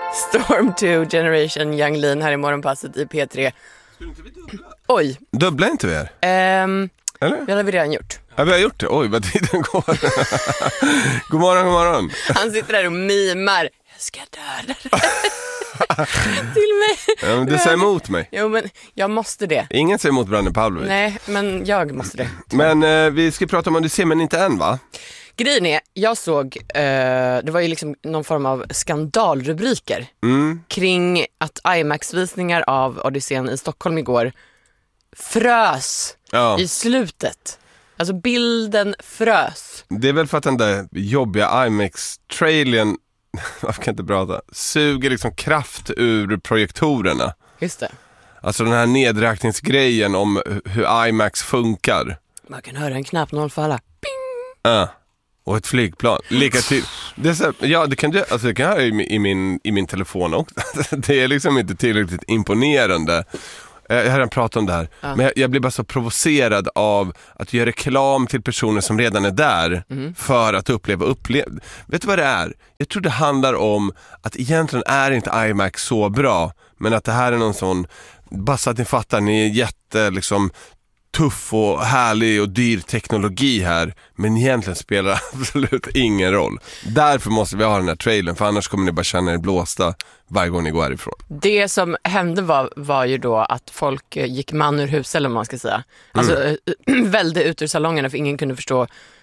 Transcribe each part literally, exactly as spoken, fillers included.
Storm två Generation Young Lean här i morgonpasset i P tre. Skulle inte vi dubbla? Oj. Dubbla inte vi er? Ehm, Eller? Det har vi redan gjort. Ja, vi har gjort det. Oj, vad tiden går. God morgon, god morgon. Han sitter där och mimar. Jag ska döda dig. Till mig. Ja, men du säger emot mig. Jo, men jag måste det. Ingen säger emot Branne Pavlovic. Nej, men jag måste det. Men eh, vi ska prata om Odyssey, men inte än, va? Grejen är, jag såg, eh, det var ju liksom någon form av skandalrubriker Mm. kring att IMAX-visningar av Odysseen i Stockholm igår frös Ja. i slutet. Alltså bilden frös. Det är väl för att den där jobbiga IMAX-trailern, varför kan jag inte prata, suger liksom kraft ur projektorerna. Just det. Alltså den här nedräkningsgrejen om hur IMAX funkar. Man kan höra en knapp noll för alla. Ja. Och ett flygplan. Lika till. Det är så, ja, det kan du, alltså det kan jag ha i, i, min, i min telefon också. Det är liksom inte tillräckligt imponerande. Jag har redan pratat om det här. Ja. Men jag, jag blir bara så provocerad av att göra reklam till personer som redan är där mm. för att uppleva uppleva. Vet du vad det är? Jag tror det handlar om att egentligen är inte IMAX så bra, men att det här är någon sån, bara så att ni fattar, ni är jätte liksom tuff och härlig och dyr teknologi här, men egentligen spelar absolut ingen roll. Därför måste vi ha den här trailern, för annars kommer ni bara känna er blåsta varje gång ni går härifrån. Det som hände var, var ju då att folk gick man ur hus, eller vad man ska säga. Alltså mm. välde ut ur salongerna, för ingen kunde förstå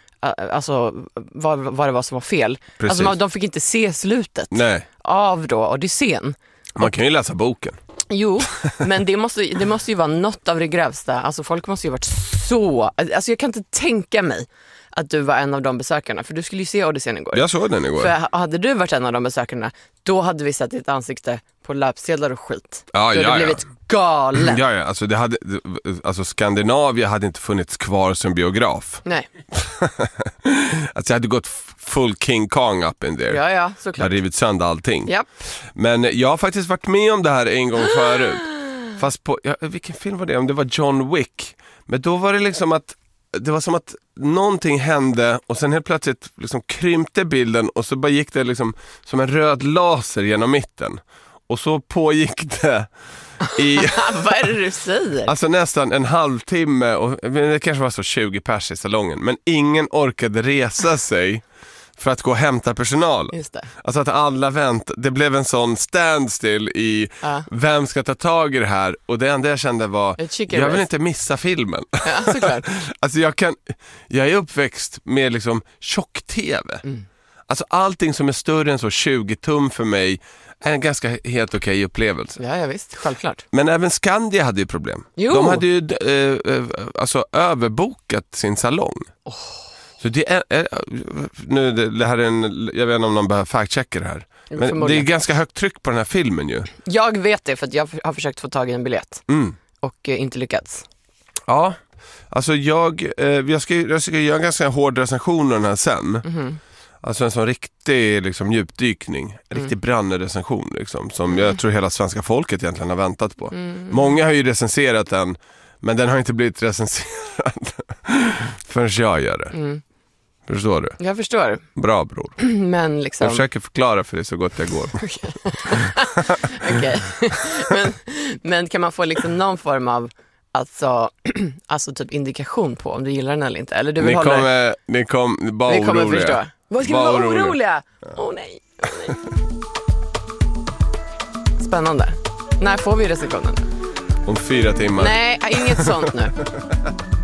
alltså vad, vad det var som var fel. Precis. Alltså man, de fick inte se slutet. Nej. Av då Odysseen. Man kan ju läsa boken. Jo, men det måste, det måste ju vara något av det grövsta. Alltså folk måste ju varit så... Alltså jag kan inte tänka mig att du var en av de besökarna. För du skulle ju se Odysseen igår. Jag såg den igår. För hade du varit en av de besökarna, då hade vi sett ditt ansikte på löpsedlar och skit. Ja, du ja, hade blivit galen. Ja, ja. Alltså, det hade, alltså Skandinavia hade inte funnits kvar som biograf. Nej. Alltså jag hade gått full King Kong up in there. Ja, ja, såklart. Jag hade rivit sönder allting. Japp. Men jag har faktiskt varit med om det här en gång förut. Fast på, ja, vilken film var det? Om det var John Wick. Men då var det liksom att det var som att någonting hände och sen helt plötsligt liksom krympte bilden och så bara gick det liksom som en röd laser genom mitten. Och så pågick det i... Vad är det du säger? Alltså nästan en halvtimme, och det kanske var så tjugo pers i salongen, men ingen orkade resa sig för att gå och hämta personal. Just det. Alltså att alla väntade. Det blev en sån standstill i uh. vem ska ta tag i det här. Och det enda jag kände var, jag vill race. inte missa filmen. Ja, såklart. Alltså jag kan, jag är uppväxt med liksom tjock-tv. Mm. Alltså allting som är större än så tjugo tum för mig är en ganska helt okej okay upplevelse. Ja, ja, visst, självklart. Men även Skandia hade ju problem. Jo. De hade ju eh, eh, alltså överbokat sin salong. Oh. Så det är, är nu det, det här är en, jag vet inte om någon behöver fact-checka det här. Men det är ganska högt tryck på den här filmen ju. Jag vet det, för att jag har försökt få tag i en biljett. Mm. Och eh, inte lyckats. Ja, alltså jag, eh, jag, ska, jag ska göra en ganska hård recension av den här sen. Mm. Alltså en sån riktig liksom, djupdykning. En riktig mm. brandrecension liksom, som mm. jag tror hela svenska folket egentligen har väntat på. Mm. Många har ju recenserat den, men den har inte blivit recenserad förrän jag gör det. Mm. Förstår du? Jag förstår. Bra, bror. Men liksom... Jag försöker förklara för dig så gott jag går. Okej. Okay. men, men kan man få liksom någon form av alltså, alltså typ indikation på om du gillar den eller inte? Eller du vill ni hålla... kommer, ni kommer bara vi kommer oroliga. Förstå. Vad ska vi vara oroliga? oroliga? Åh ja. oh, nej. Oh, nej. Spännande. När får vi recensionen? Om fyra timmar. Nej, inget sånt nu.